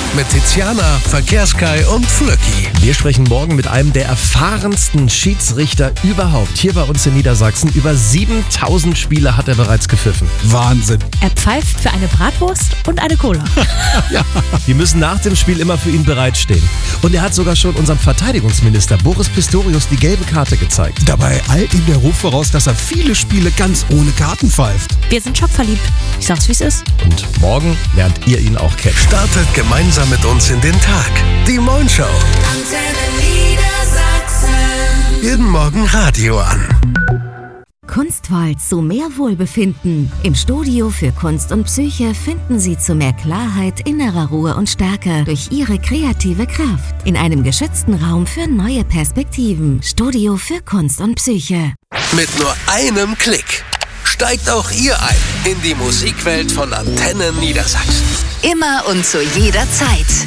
mit Tiziana, Verkehrskai und Flöcki. Wir sprechen morgen mit einem der erfahrensten Schiedsrichter überhaupt. Hier bei uns in Niedersachsen. Über 7000 Spiele hat er bereits gepfiffen. Wahnsinn. Er pfeift für eine Bratwurst und eine Cola. Ja, die müssen nach dem Spiel immer für ihn bereitstehen. Und er hat sogar schon unserem Verteidigungsminister Boris Pistorius die gelbe Karte gezeigt. Dabei eilt ihm der Ruf voraus, dass er viele Spiele ganz ohne Karten pfeift. Wir sind schockverliebt. Ich sag's, wie's ist. Und morgen lernt ihr ihn auch kennen. Startet gemeinsam mit uns in den Tag. Die Moin Show. Jeden Morgen Radio an. Kunstvoll zu mehr Wohlbefinden. Im Studio für Kunst und Psyche finden Sie zu mehr Klarheit, innerer Ruhe und Stärke durch Ihre kreative Kraft. In einem geschützten Raum für neue Perspektiven. Studio für Kunst und Psyche. Mit nur einem Klick steigt auch ihr ein in die Musikwelt von Antenne Niedersachsen. Immer und zu jeder Zeit.